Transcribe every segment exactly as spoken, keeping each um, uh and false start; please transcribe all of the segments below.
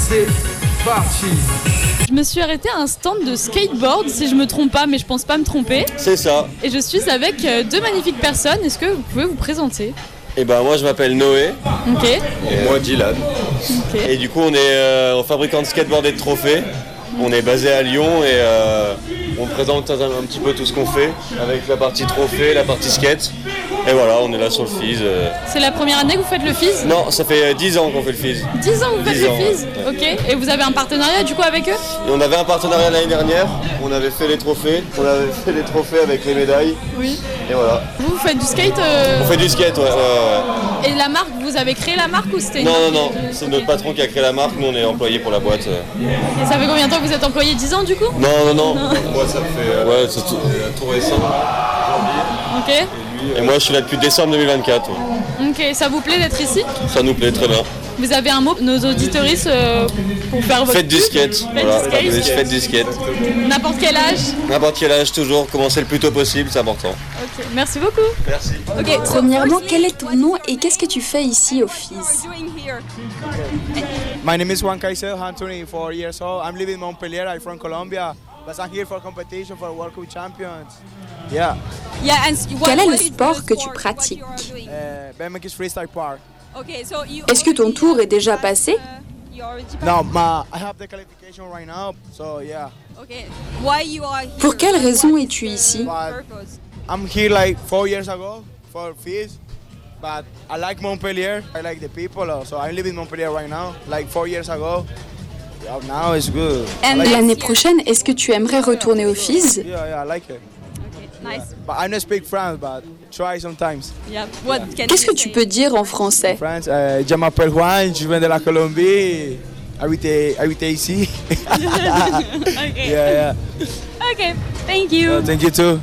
c'est parti. Je me suis arrêtée à un stand de skateboard, si je me trompe pas, mais je pense pas me tromper. C'est ça. Et je suis avec euh, deux magnifiques personnes. Est-ce que vous pouvez vous présenter? Et ben moi je m'appelle Noé. Ok. Et moi Dylan. Ok. Et du coup on est euh, fabricant de skateboard et de trophées. On est basé à Lyon et euh, on présente un, un petit peu tout ce qu'on fait avec la partie trophée, la partie skate. Et voilà, on est là sur le F I S. Euh. C'est la première année que vous faites le F I S? Non, ça fait dix ans qu'on fait le F I S. dix ans que vous faites dix le ans, F I S? ouais. Ok. Et vous avez un partenariat du coup avec eux? Et on avait un partenariat l'année dernière, on avait fait les trophées, on avait fait les trophées avec les médailles. Oui. Et voilà. Vous, vous faites du skate euh... On fait du skate, ouais, ouais, ouais. Et la marque, vous avez créé la marque ou c'était une Non, marque non, non, de- c'est Ok. notre patron qui a créé la marque, nous on est employés pour la boîte. Et ça fait combien de temps que vous êtes employé? dix ans du coup? Non, non, non. Moi, ça fait euh, Ouais, c'est tout. tout récent, janvier. Ok. Et moi je suis là depuis décembre deux mille vingt-quatre. Ouais. Ok. Ça vous plaît d'être ici? Ça nous plaît très bien. Vous avez un mot pour nos auditoristes euh, pour faire votre Faites du pub? skate. Faites Voilà, du skate. faites du skate. N'importe quel âge. N'importe quel âge, toujours, commencer le plus tôt possible, c'est important. Ok. Merci beaucoup. Merci. Ok. Premièrement, quel est ton nom et qu'est-ce que tu fais ici au F I S? My name is Juan Kaiser, I'm twenty-four years old. I'm living in Montpellier, I'm from Colombia. But I'm here for competition for World Cup Champions. Yeah. Quel est le sport que tu pratiques? Uh, B M X Freestyle Park. Est-ce que ton tour est déjà passé? No, ma, I have the qualification right now, so yeah. Pour quelle raison es-tu ici? But I'm here like four years ago for F I S. But I like Montpellier, I like the people, uh, so I'm living in Montpellier right now, like four years ago. Yeah, now it's good. I like it. L'année prochaine, est-ce que tu aimerais retourner au F I S? Yeah, yeah, I like it. Nice. But I don't speak French, but try sometimes. Yeah. What can Qu'est-ce you que tu say? peux dire en français? France, euh, je m'appelle Juan, je viens de la Colombie, habité, habité ici. Ok. Yeah, yeah. Ok. Thank you. Uh, thank you too.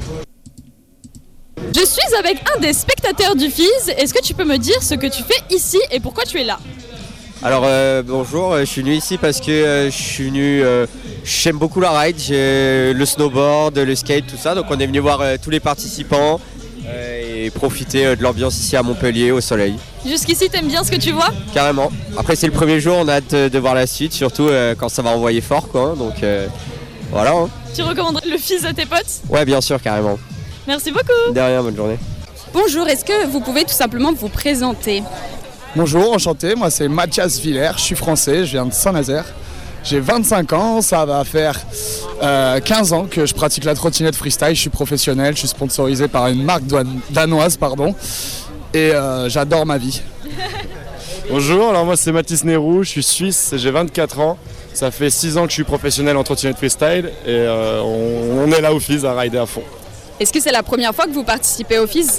Je suis avec un des spectateurs du F I S. Est-ce que tu peux me dire ce que tu fais ici et pourquoi tu es là? Alors euh, bonjour, euh, je suis venu ici parce que euh, je suis venu, euh, j'aime beaucoup la ride, j'ai le snowboard, le skate, tout ça. Donc on est venu voir euh, tous les participants euh, et profiter euh, de l'ambiance ici à Montpellier au soleil. Jusqu'ici, t'aimes bien ce que tu vois? Carrément. Après c'est le premier jour, on a hâte de, de voir la suite, surtout euh, quand ça va envoyer fort quoi. hein. Donc euh, voilà. hein. Tu recommanderais le F I S à tes potes? Ouais bien sûr, carrément. Merci beaucoup. De rien, bonne journée. Bonjour, est-ce que vous pouvez tout simplement vous présenter? Bonjour, enchanté, moi c'est Mathias Villers, je suis français, je viens de Saint-Nazaire. J'ai vingt-cinq ans, ça va faire euh, quinze ans que je pratique la trottinette freestyle, je suis professionnel, je suis sponsorisé par une marque douane- danoise, pardon, et euh, j'adore ma vie. Bonjour, alors moi c'est Mathis Nérou, je suis suisse, j'ai vingt-quatre ans. Ça fait six ans que je suis professionnel en trottinette freestyle et euh, on, on est là au F I S à rider à fond. Est-ce que c'est la première fois que vous participez au F I S?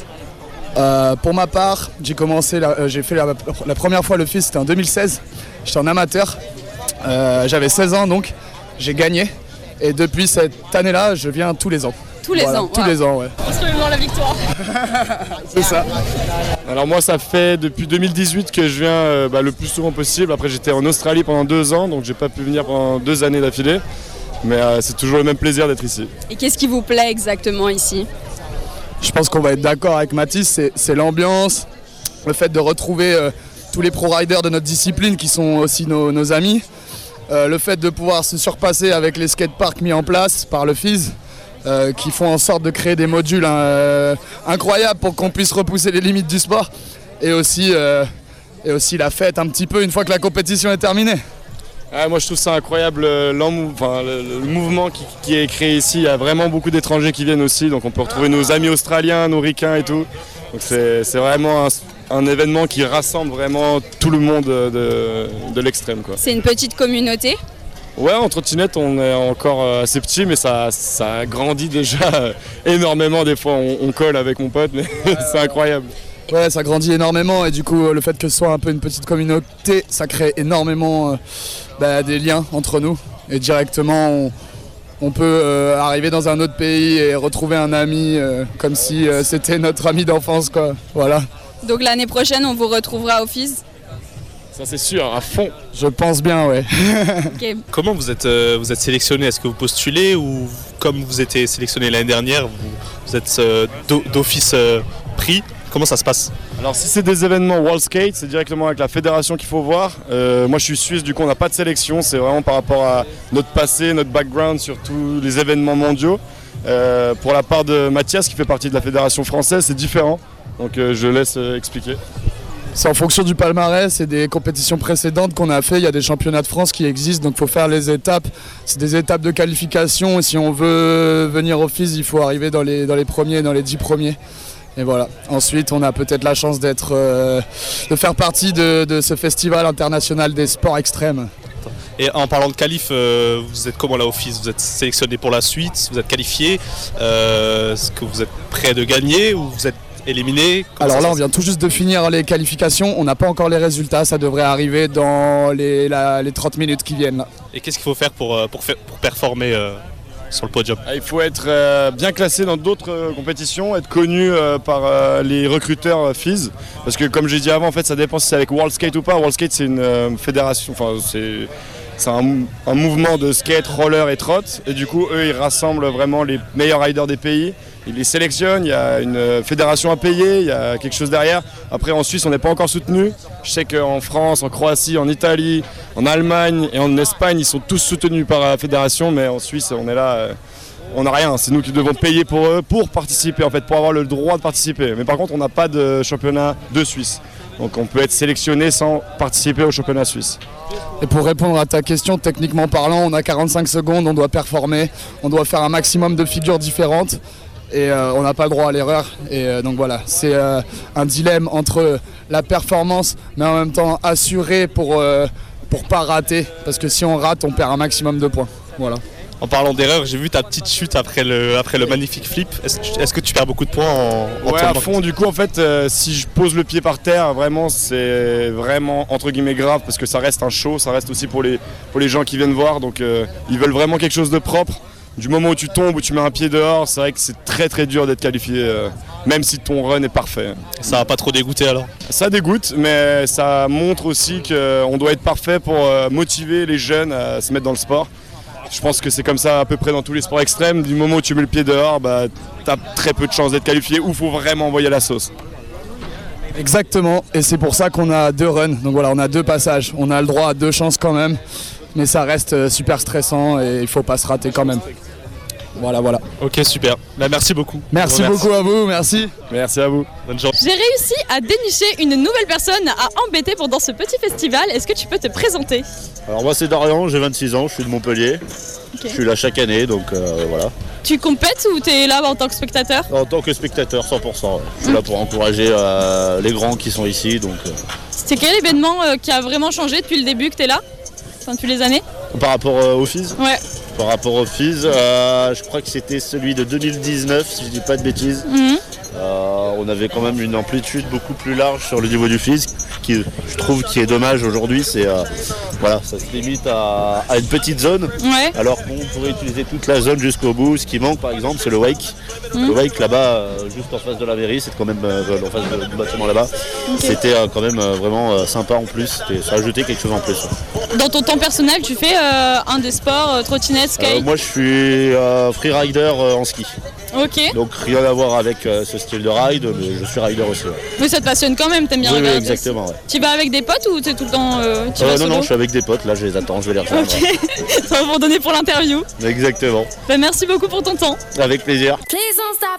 Euh, pour ma part, j'ai commencé, la- euh, j'ai fait la, la première fois le F I S, c'était en deux mille seize, j'étais en amateur, euh, j'avais seize ans donc, j'ai gagné, et depuis cette année-là, je viens tous les ans. Tous les Voilà, ans, Tous wow. les ans, ouais. On se remet dans la victoire. C'est ça. Alors moi ça fait depuis deux mille dix-huit que je viens euh, bah, le plus souvent possible. Après j'étais en Australie pendant deux ans, donc j'ai pas pu venir pendant deux années d'affilée. Mais euh, c'est toujours le même plaisir d'être ici. Et qu'est-ce qui vous plaît exactement ici? Je pense qu'on va être d'accord avec Mathis, c'est, c'est l'ambiance, le fait de retrouver euh, tous les pro-riders de notre discipline qui sont aussi nos, nos amis, euh, le fait de pouvoir se surpasser avec les skateparks mis en place par le F I S, euh, qui font en sorte de créer des modules hein, euh, incroyables pour qu'on puisse repousser les limites du sport, et aussi, euh, et aussi la fête un petit peu une fois que la compétition est terminée. Ah, moi je trouve ça incroyable, euh, l'emmou- enfin, le, le mouvement qui, qui est créé ici. Il y a vraiment beaucoup d'étrangers qui viennent aussi, donc on peut retrouver nos amis australiens, nos ricains et tout. Donc c'est, c'est vraiment un, un événement qui rassemble vraiment tout le monde de, de l'extrême, quoi. C'est une petite communauté? Ouais, en trottinette on est encore euh, assez petit, mais ça, ça grandit déjà euh, énormément. Des fois on, on colle avec mon pote, mais c'est incroyable. Ouais, ça grandit énormément et du coup le fait que ce soit un peu une petite communauté, ça crée énormément euh, bah, des liens entre nous et directement on, on peut euh, arriver dans un autre pays et retrouver un ami euh, comme si euh, c'était notre ami d'enfance quoi. Voilà. Donc l'année prochaine, on vous retrouvera au F I S? Ça c'est sûr, à fond. Je pense bien, ouais. Ok. Comment vous êtes, euh, vous êtes sélectionné? Est-ce que vous postulez ou comme vous étiez sélectionné l'année dernière, vous, vous êtes euh, d'o- d'office euh, pris? comment ça se passe? Alors si c'est des événements World Skate, c'est directement avec la fédération qu'il faut voir. Euh, moi je suis suisse, du coup on n'a pas de sélection, c'est vraiment par rapport à notre passé, notre background sur tous les événements mondiaux. Euh, pour la part de Mathias qui fait partie de la fédération française, c'est différent, donc euh, je laisse euh, expliquer. C'est en fonction du palmarès et des compétitions précédentes qu'on a fait. Il y a des championnats de France qui existent, donc il faut faire les étapes. C'est des étapes de qualification et si on veut venir au F I S, il faut arriver dans les, dans les premiers, dans les dix premiers. Et voilà. Ensuite, on a peut-être la chance d'être, euh, de faire partie de, de ce festival international des sports extrêmes. Et en parlant de qualif, euh, vous êtes comment là au F I S? Vous êtes sélectionné pour la suite? Vous êtes qualifié? euh, Est-ce que vous êtes prêt de gagner ou vous êtes éliminé? Comment Alors ça là, on se vient tout juste de finir les qualifications. On n'a pas encore les résultats. Ça devrait arriver dans les, la, les trente minutes qui viennent. Là. Et qu'est-ce qu'il faut faire pour, euh, pour, faire, pour performer euh, sur le podium? Il faut être euh, bien classé dans d'autres euh, compétitions, être connu euh, par euh, les recruteurs euh, F I S. Parce que comme j'ai dit avant, en fait, ça dépend si c'est avec World Skate ou pas. World Skate, c'est une euh, fédération, enfin c'est... C'est un, un mouvement de skate, roller et trot. Et du coup, eux, ils rassemblent vraiment les meilleurs riders des pays. Ils les sélectionnent, il y a une fédération à payer, il y a quelque chose derrière. Après, en Suisse, on n'est pas encore soutenu. Je sais qu'en France, en Croatie, en Italie, en Allemagne et en Espagne, ils sont tous soutenus par la fédération. Mais en Suisse, on est là, on n'a rien. C'est nous qui devons payer pour eux pour participer, en fait, pour avoir le droit de participer. Mais par contre, on n'a pas de championnat de Suisse. Donc on peut être sélectionné sans participer au championnat suisse. Et pour répondre à ta question, techniquement parlant, on a quarante-cinq secondes, on doit performer, on doit faire un maximum de figures différentes et euh, on n'a pas le droit à l'erreur. Et euh, donc voilà, c'est euh, un dilemme entre la performance mais en même temps assuré pour euh, pour pas rater, parce que si on rate, on perd un maximum de points. Voilà. En parlant d'erreur, j'ai vu ta petite chute après le, après le magnifique flip. Est-ce, est-ce que tu perds beaucoup de points en, en Ouais, à fond. Du coup, en fait, euh, si je pose le pied par terre, vraiment, c'est vraiment entre guillemets grave parce que ça reste un show, ça reste aussi pour les, pour les gens qui viennent voir. Donc, euh, ils veulent vraiment quelque chose de propre. Du moment où tu tombes, où tu mets un pied dehors, c'est vrai que c'est très très dur d'être qualifié, euh, même si ton run est parfait. Ça va pas trop dégoûter alors? Ça dégoûte, mais ça montre aussi qu'on doit être parfait pour euh, motiver les jeunes à se mettre dans le sport. Je pense que c'est comme ça à peu près dans tous les sports extrêmes. Du moment où tu mets le pied dehors, bah, tu as très peu de chances d'être qualifié ou il faut vraiment envoyer la sauce. Exactement, et c'est pour ça qu'on a deux runs. Donc voilà, on a deux passages. On a le droit à deux chances quand même, mais ça reste super stressant et il ne faut pas se rater quand même. Voilà, voilà. Ok, super. Bah, merci beaucoup. Merci beaucoup à vous, merci. Merci à vous. Bonne journée. J'ai réussi à dénicher une nouvelle personne à embêter pendant ce petit festival. Est-ce que tu peux te présenter? Alors moi c'est Dorian, j'ai vingt-six ans, je suis de Montpellier. Okay. Je suis là chaque année, donc euh, voilà. Tu compètes ou tu es là en tant que spectateur? En tant que spectateur, cent pour cent. Ouais. Je suis mmh. là pour encourager euh, les grands qui sont ici. Donc. Euh... C'était quel événement euh, qui a vraiment changé depuis le début que tu es là? Enfin, depuis les années? Par rapport euh, au F I S? Ouais. Par rapport au F I S, euh, je crois que c'était celui de deux mille dix-neuf, si je dis pas de bêtises. Mmh. Euh, on avait quand même une amplitude beaucoup plus large sur le niveau du F I S, qui je trouve qui est dommage aujourd'hui. C'est euh, voilà, ça se limite à, à une petite zone, ouais. alors qu'on pourrait utiliser toute la zone jusqu'au bout. Ce qui manque, par exemple, c'est le wake. Mmh. Le wake là-bas, euh, juste en face de la mairie, c'est quand même euh, en face de, du bâtiment là-bas. Okay. C'était euh, quand même euh, vraiment euh, sympa en plus. Ça ajoutait quelque chose en plus. Dans ton temps personnel, tu fais euh, un des sports, euh, trottinette, skate? euh, Moi, je suis euh, freerider euh, en ski. Ok. Donc rien à voir avec euh, ce style de ride, mais je suis rider aussi. Ouais. Mais ça te passionne quand même, t'aimes bien oui, regarder? Oui, exactement. Ouais. Tu vas avec des potes ou t'es tout le temps euh, tu euh, vas Non, solo? non, je suis avec des potes, là je les attends, je vais les rejoindre. Ok, ça va vous donner pour l'interview. Exactement. Ben, merci beaucoup pour ton temps. Avec plaisir.